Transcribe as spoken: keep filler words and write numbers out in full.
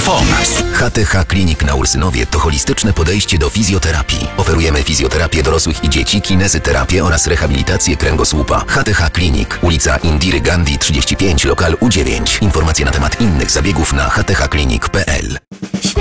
Telefon. H T H Klinik na Ursynowie to holistyczne podejście do fizjoterapii. Oferujemy fizjoterapię dorosłych i dzieci, kinezyterapię oraz rehabilitację kręgosłupa. H T H Klinik, ulica Indiry Gandhi trzydzieści pięć, lokal U dziewięć. Informacje na temat innych zabiegów na h t h klinik kropka p l.